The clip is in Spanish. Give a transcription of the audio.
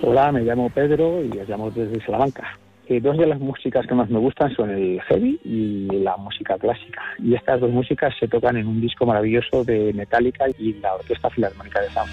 Hola, me llamo Pedro y os llamo desde Salamanca. Dos de las músicas que más me gustan son el heavy y la música clásica. Y estas dos músicas se tocan en un disco maravilloso de Metallica y la Orquesta Filarmónica de San